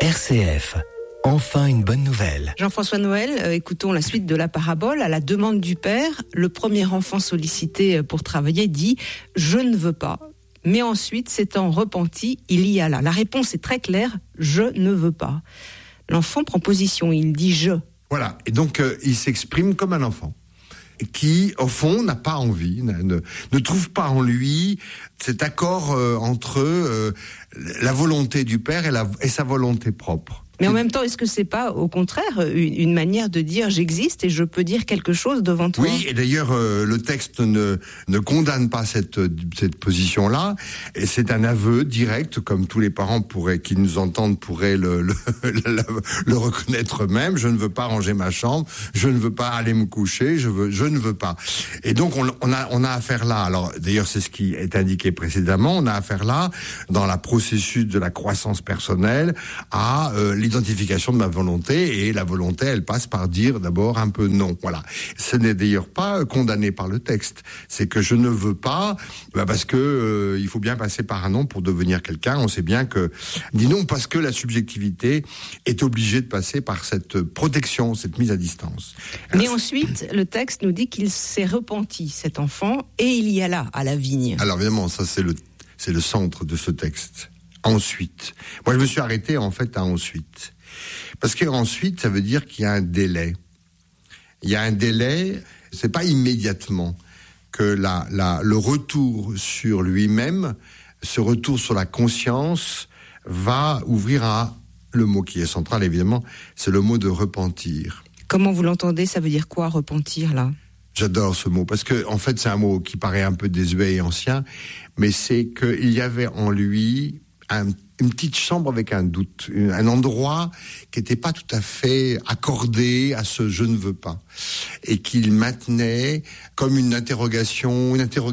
RCF, enfin une bonne nouvelle. Jean-François Noël, écoutons la suite de la parabole. À la demande du père, le premier enfant sollicité pour travailler dit « Je ne veux pas ». Mais ensuite, s'étant repenti, il y alla. La réponse est très claire « Je ne veux pas ». L'enfant prend position, il dit « Je ». Voilà, et donc il s'exprime comme un enfant qui, au fond, n'a pas envie, ne trouve pas en lui cet accord entre la volonté du père et sa volonté propre. Mais en même temps, est-ce que c'est pas, au contraire, une manière de dire « j'existe et je peux dire quelque chose devant toi ». Oui, et d'ailleurs, le texte ne condamne pas cette position-là. Et c'est un aveu direct, comme tous les parents qui nous entendent pourraient le reconnaître eux-mêmes. Je ne veux pas ranger ma chambre, je ne veux pas aller me coucher, je ne veux pas. Et donc, on a affaire là. Alors, d'ailleurs, c'est ce qui est indiqué précédemment. On a affaire là, dans la processus de la croissance personnelle, à l'identification de ma volonté, et la volonté, elle passe par dire d'abord un peu non. Voilà. Ce n'est d'ailleurs pas condamné par le texte. C'est que je ne veux pas, parce que il faut bien passer par un non pour devenir quelqu'un. On sait bien que dit non parce que la subjectivité est obligée de passer par cette protection, cette mise à distance. Mais ensuite, le texte nous dit qu'il s'est repenti, cet enfant, et il y alla à la vigne. Alors évidemment, ça c'est le centre de ce texte. Ensuite. Moi, je me suis arrêté, en fait, à ensuite. Parce que ensuite, ça veut dire qu'il y a un délai. Il y a un délai, c'est pas immédiatement que le retour sur lui-même, ce retour sur la conscience, va ouvrir à, le mot qui est central, évidemment, c'est le mot de repentir. Comment vous l'entendez? Ça veut dire quoi, repentir, là? J'adore ce mot, parce que, en fait, c'est un mot qui paraît un peu désuet et ancien, mais c'est qu'il y avait en lui une petite chambre avec un doute, un endroit qui n'était pas tout à fait accordé à ce « je ne veux pas », et qu'il maintenait comme une interrogation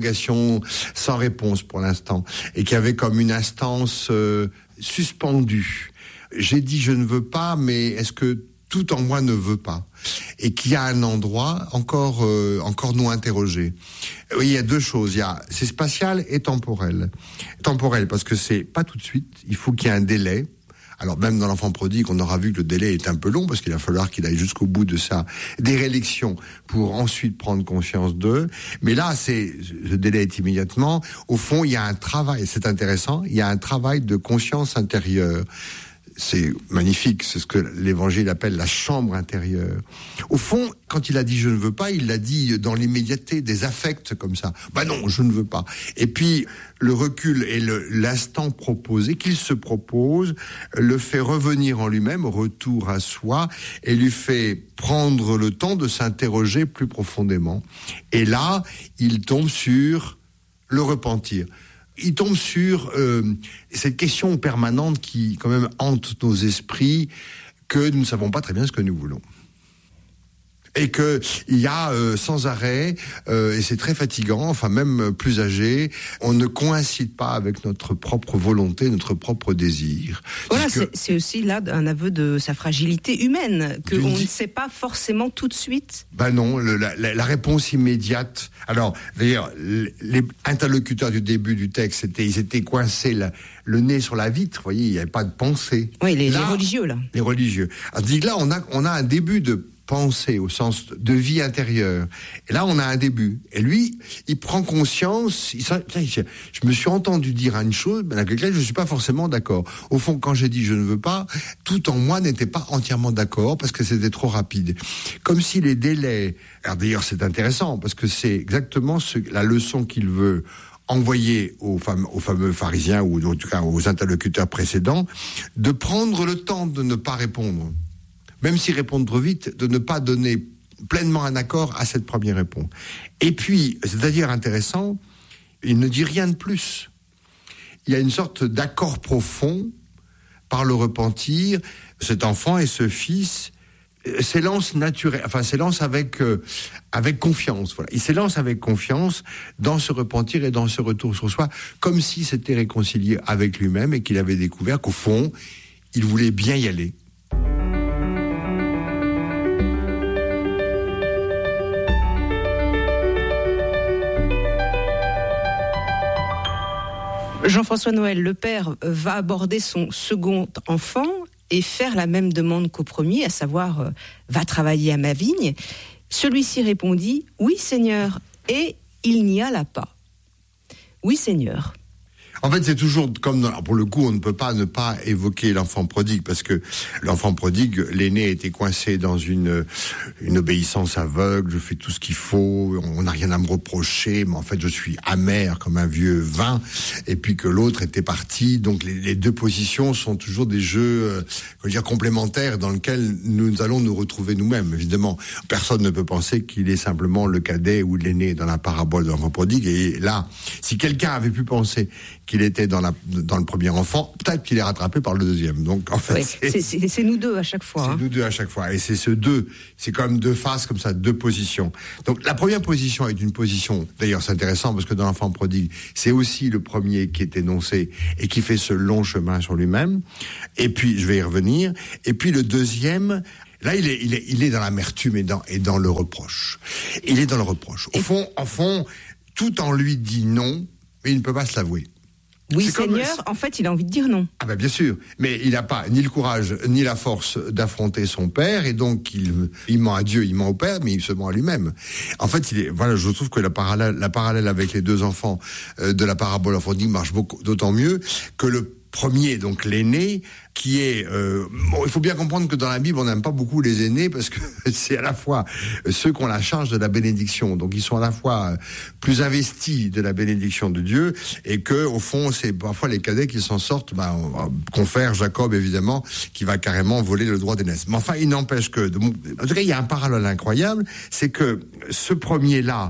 sans réponse pour l'instant, et qui avait comme une instance suspendue. J'ai dit « je ne veux pas », mais est-ce que tout en moi ne veut pas, et qu'il y a un endroit encore non interrogé. Oui, il y a deux choses. C'est spatial et temporel. Temporel parce que c'est pas tout de suite. Il faut qu'il y ait un délai. Alors même dans l'enfant prodigue, on aura vu que le délai est un peu long parce qu'il va falloir qu'il aille jusqu'au bout de sa déréliction pour ensuite prendre conscience d'eux. Mais là, le délai est immédiatement. Au fond, il y a un travail. C'est intéressant. Il y a un travail de conscience intérieure. C'est magnifique, c'est ce que l'Évangile appelle la chambre intérieure. Au fond, quand il a dit « je ne veux pas », il l'a dit dans l'immédiateté, des affects comme ça. Non, je ne veux pas. Et puis, le recul et l'instant proposé, qu'il se propose, le fait revenir en lui-même, retour à soi, et lui fait prendre le temps de s'interroger plus profondément. Et là, il tombe sur le repentir. Il tombe sur cette question permanente qui, quand même, hante nos esprits, que nous ne savons pas très bien ce que nous voulons. Et qu'il y a sans arrêt, et c'est très fatigant, enfin même plus âgé, on ne coïncide pas avec notre propre volonté, notre propre désir. Voilà, c'est aussi là un aveu de sa fragilité humaine, qu'on ne sait pas forcément tout de suite. Non, la réponse immédiate. Alors, d'ailleurs, les interlocuteurs du début du texte, ils étaient coincés le nez sur la vitre, vous voyez, il n'y avait pas de pensée. Oui, les religieux, là. Les religieux. Alors, là, on a un début de pensée au sens de vie intérieure. Et là, on a un début. Et lui, il prend conscience. Je me suis entendu dire une chose, mais avec laquelle je ne suis pas forcément d'accord. Au fond, quand j'ai dit je ne veux pas, tout en moi n'était pas entièrement d'accord parce que c'était trop rapide. Comme si les délais... Alors d'ailleurs, c'est intéressant parce que c'est exactement la leçon qu'il veut envoyer aux fameux pharisiens ou en tout cas aux interlocuteurs précédents, de prendre le temps de ne pas répondre. Même s'ils répondent trop vite, de ne pas donner pleinement un accord à cette première réponse. Et puis, c'est d'ailleurs intéressant, il ne dit rien de plus. Il y a une sorte d'accord profond par le repentir. Cet enfant et ce fils s'élancent avec confiance. Voilà. Il s'élance avec confiance dans ce repentir et dans ce retour sur soi, comme s'il s'était réconcilié avec lui-même et qu'il avait découvert qu'au fond, il voulait bien y aller. Jean-François Noël, le père va aborder son second enfant et faire la même demande qu'au premier, à savoir va travailler à ma vigne. Celui-ci répondit oui Seigneur, et il n'y alla pas. Oui Seigneur. En fait, c'est toujours comme pour le coup, on ne peut pas ne pas évoquer l'enfant prodigue, parce que l'enfant prodigue, l'aîné était coincé dans une obéissance aveugle. Je fais tout ce qu'il faut, on n'a rien à me reprocher, mais en fait, je suis amer comme un vieux vin. Et puis que l'autre était parti. Donc, les deux positions sont toujours des jeux, complémentaires, dans lesquels nous allons nous retrouver nous-mêmes. Évidemment, personne ne peut penser qu'il est simplement le cadet ou l'aîné dans la parabole de l'enfant prodigue. Et là, si quelqu'un avait pu penser qu'il était dans le premier enfant, peut-être qu'il est rattrapé par le deuxième. Donc, en fait, c'est nous deux à chaque fois. C'est nous deux à chaque fois. Et c'est c'est comme deux faces, comme ça, deux positions. Donc, la première position est une position, d'ailleurs, c'est intéressant parce que dans l'enfant prodigue, c'est aussi le premier qui est énoncé et qui fait ce long chemin sur lui-même. Et puis, je vais y revenir. Et puis, le deuxième, là, il est dans l'amertume et dans le reproche. Il est dans le reproche. Au fond, tout en lui dit non, mais il ne peut pas se l'avouer. Oui, Seigneur, en fait, il a envie de dire non. Ah ben bien sûr, mais il n'a pas ni le courage ni la force d'affronter son père, et donc il ment à Dieu, il ment au père, mais il se ment à lui-même. En fait, je trouve que la parallèle avec les deux enfants de la parabole de l'enfant prodigue marche d'autant mieux que le premier, donc l'aîné, qui est... il faut bien comprendre que dans la Bible, on n'aime pas beaucoup les aînés, parce que c'est à la fois ceux qui ont la charge de la bénédiction. Donc ils sont à la fois plus investis de la bénédiction de Dieu, et que au fond, c'est parfois les cadets qui s'en sortent, confère Jacob, évidemment, qui va carrément voler le droit d'aînesse. Mais enfin, il n'empêche que... En tout cas, il y a un parallèle incroyable, c'est que ce premier-là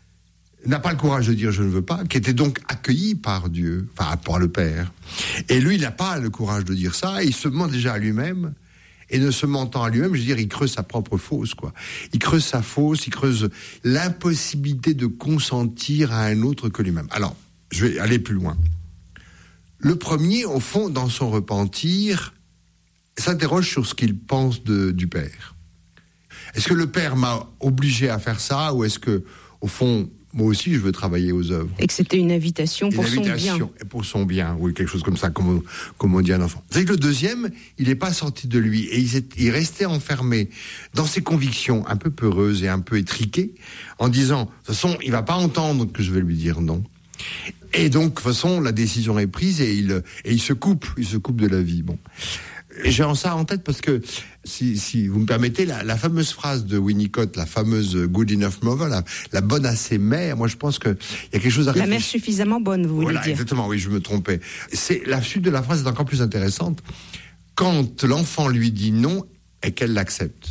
n'a pas le courage de dire je ne veux pas, qui était donc accueilli par Dieu, enfin par le Père. Et lui, il n'a pas le courage de dire ça, et il se ment déjà à lui-même, et ne se mentant à lui-même, je veux dire, il creuse sa propre fosse, quoi. Il creuse sa fosse, il creuse l'impossibilité de consentir à un autre que lui-même. Alors, je vais aller plus loin. Le premier, au fond, dans son repentir, s'interroge sur ce qu'il pense du Père. Est-ce que le Père m'a obligé à faire ça, ou est-ce que, au fond, moi aussi, je veux travailler aux œuvres. Et que c'était une invitation pour son bien. Et pour son bien, oui, quelque chose comme ça, comme on dit à un enfant. C'est que le deuxième, il n'est pas sorti de lui, et il restait enfermé dans ses convictions un peu peureuses et un peu étriquées, en disant, de toute façon, il va pas entendre que je vais lui dire non. Et donc, de toute façon, la décision est prise, et il se coupe de la vie. Bon. Et j'ai ça en tête parce que, si vous me permettez, la fameuse phrase de Winnicott, la fameuse good enough mother, la bonne assez mère, moi je pense qu'il y a quelque chose à réfléchir. La mère suffisamment bonne, vous voulez dire. Exactement, oui, je me trompais. La suite de la phrase est encore plus intéressante. Quand l'enfant lui dit non et qu'elle l'accepte.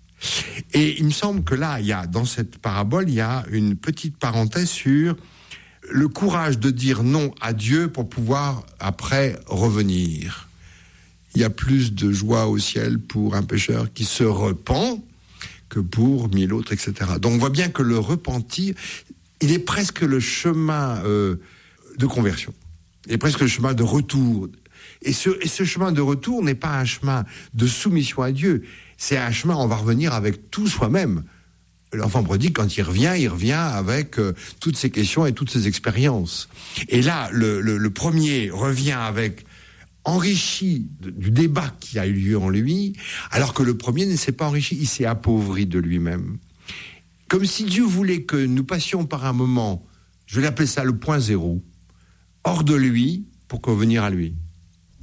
Et il me semble que là, dans cette parabole, il y a une petite parenthèse sur le courage de dire non à Dieu pour pouvoir après revenir. Il y a plus de joie au ciel pour un pécheur qui se repent que pour 1000 autres, etc. Donc on voit bien que le repentir, il est presque le chemin de conversion. Il est presque le chemin de retour. Et ce chemin de retour n'est pas un chemin de soumission à Dieu. C'est un chemin, on va revenir avec tout soi-même. L'enfant prodigue, quand il revient avec toutes ses questions et toutes ses expériences. Et là, le premier revient avec... enrichi du débat qui a eu lieu en lui, alors que le premier ne s'est pas enrichi, il s'est appauvri de lui-même. Comme si Dieu voulait que nous passions par un moment, je vais l'appeler ça le point zéro, hors de lui, pour revenir à lui.